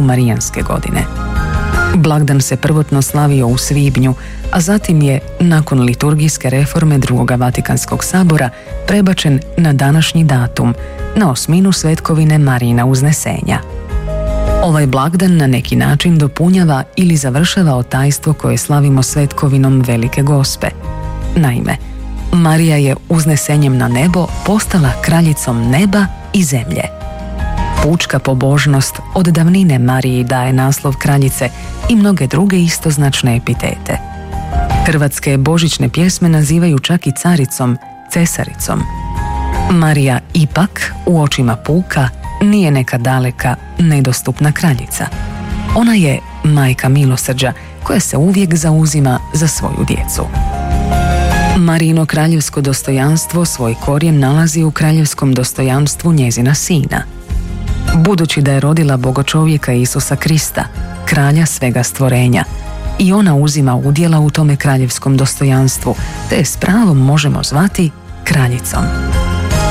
marijanske godine. Blagdan se prvotno slavio u svibnju, a zatim je, nakon liturgijske reforme Drugoga Vatikanskog sabora, prebačen na današnji datum, na osminu svetkovine Marijina uznesenja. Ovaj blagdan na neki način dopunjava ili završava otajstvo koje slavimo svetkovinom Velike Gospe. Naime, Marija je uznesenjem na nebo postala kraljicom neba i zemlje. Pučka pobožnost od davnine Mariji daje naslov kraljice i mnoge druge istoznačne epitete. Hrvatske božićne pjesme nazivaju čak i caricom, cesaricom. Marija ipak, u očima puka, nije neka daleka, nedostupna kraljica. Ona je majka milosrđa koja se uvijek zauzima za svoju djecu. Marijino kraljevsko dostojanstvo svoj korijen nalazi u kraljevskom dostojanstvu njezina sina. Budući da je rodila bogočovjeka Isusa Krista, kralja svega stvorenja, i ona uzima udjela u tome kraljevskom dostojanstvu, te je s pravom možemo zvati kraljicom.